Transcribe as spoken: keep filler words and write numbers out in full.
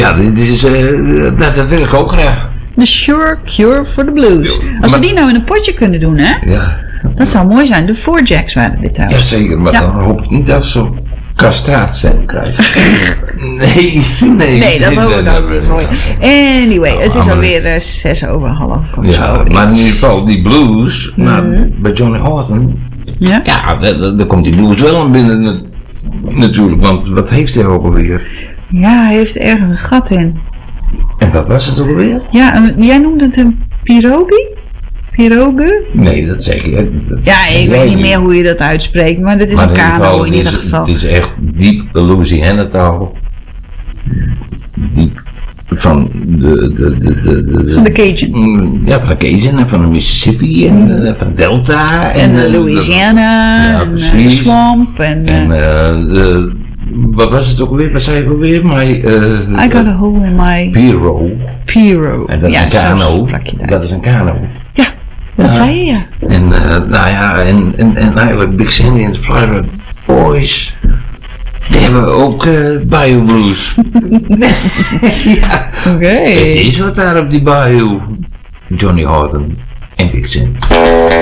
Ja, dit is, uh, dat, dat wil ik ook graag. The Sure Cure for the Blues. Als we die nou in een potje kunnen doen, hè? Ja. Dat zou mooi zijn. De Four Jacks waren dit trouwens. Jazeker, maar Ja. dan hoop ik niet dat ze zo'n castraatstem krijgen. nee, nee. Nee, dat hoop ik ook niet voor je. Anyway, Nou, het is maar- alweer uh, zes over half of Ja, zo. maar in ieder geval die blues, nou, bij Johnny Horton, Ja? ja, daar komt die blues wel aan binnen na- natuurlijk, want wat heeft hij ook alweer? Ja, hij heeft ergens een gat in. En wat was het ook alweer? Ja, een- jij noemde het een pirogi? Pirogue? Nee, dat zeg je. dat- Ja, ik weet niet meer hoe je dat uitspreekt, maar dat is Maar een kano in het ieder is- geval. Het is echt diep Louisiana taal. Diep van de, de, de, de, de, Van de Cajun. Mm, ja, van de Cajun en van de Mississippi en uh, van Delta. En eh, de Louisiana, ja, en uh, de precies. swamp, en... uh, En uh, de, wat was het ook weer? Wat zei ik ook weer? My, uh, I got a hole in my Piro. Piro. En dat is Ja, een zo kano. sprak je het uit. Dat is een kano. Ja, dat Ja. zei je, ja. En uh, nou ja, en, en, en eigenlijk Big Sandy en de Florida Boys, die hebben ook uh, Bayou Blues. ja. Oké. Het is wat daar op die bayou. Johnny Horton en Big Sandy.